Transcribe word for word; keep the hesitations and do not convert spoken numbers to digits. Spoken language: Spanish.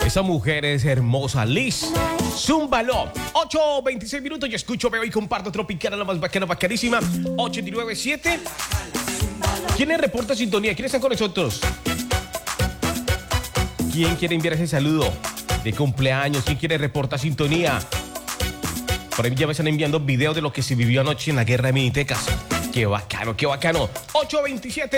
Esa mujer es hermosa, Liz. Zúmbalo. ocho veintiséis minutos. Yo escucho, veo y comparto Tropicana, la más bacana, bacanísima. ocho nueve siete. ¿Quiénes reporta sintonía? ¿Quiénes están con nosotros? ¿Quién quiere enviar ese saludo de cumpleaños? ¿Quién quiere reportar sintonía? Por ahí ya me están enviando videos de lo que se vivió anoche en la guerra de minitecas. Qué bacano, qué bacano. ocho veintisiete.